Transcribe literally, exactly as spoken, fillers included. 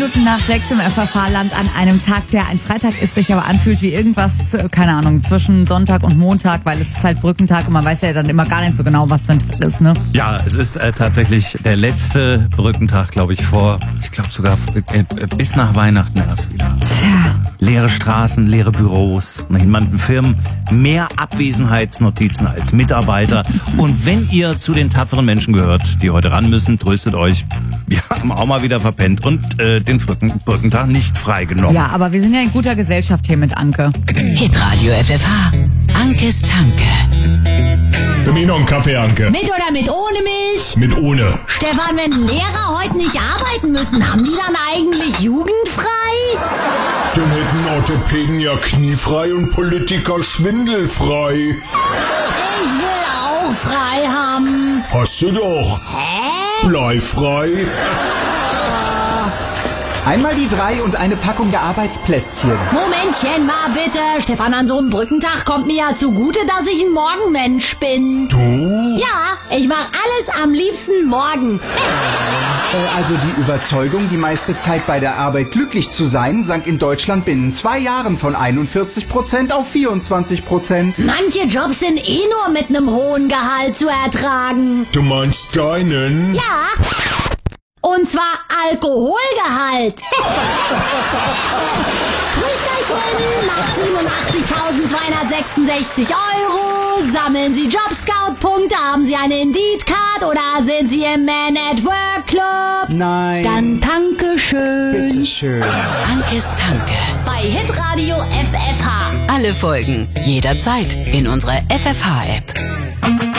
Minuten nach sechs im F F H-Land an einem Tag, der ein Freitag ist, sich aber anfühlt wie irgendwas, keine Ahnung, zwischen Sonntag und Montag, weil es ist halt Brückentag und man weiß ja dann immer gar nicht so genau, was für ein Tag ist, ne? Ja, es ist äh, tatsächlich der letzte Brückentag, glaube ich, vor, ich glaube sogar äh, bis nach Weihnachten erst wieder. Tja. Leere Straßen, leere Büros, in manchen Firmen mehr Abwesenheitsnotizen als Mitarbeiter. Und wenn ihr zu den tapferen Menschen gehört, die heute ran müssen, tröstet euch. Wir haben auch mal wieder verpennt und äh, den Brücken, Brückentag nicht freigenommen. Ja, aber wir sind ja in guter Gesellschaft hier mit Anke. Hitradio F F H. Ankes Tanke. Für mich noch einen Kaffee, Anke. Mit oder mit ohne Milch? Mit ohne. Stefan, wenn Lehrer heute nicht arbeiten müssen, haben die dann eigentlich jugendfrei? Dann hätten Orthopäden ja kniefrei und Politiker schwindelfrei. Ich will auch frei haben. Hast du doch. Hä? Bleifrei. Einmal die drei und eine Packung der Arbeitsplätzchen. Momentchen mal bitte. Stefan, an so einem Brückentag kommt mir ja zugute, dass ich ein Morgenmensch bin. Du? Ja, ich mach alles am liebsten morgen. Äh, also die Überzeugung, die meiste Zeit bei der Arbeit glücklich zu sein, sank in Deutschland binnen zwei Jahren von einundvierzig Prozent auf vierundzwanzig Prozent. Manche Jobs sind eh nur mit einem hohen Gehalt zu ertragen. Du meinst deinen? Ja. Und zwar Alkoholgehalt. Grüß macht siebenundachtzigtausendzweihundertsechsundsechzig Euro. Sammeln Sie Jobscout-Punkte, haben Sie eine Indeed-Card oder sind Sie im Man at Work Club? Nein. Dann danke schön. Bitteschön. Ankes Tanke. Bei Hitradio F F H. Alle Folgen jederzeit in unserer F F H-App.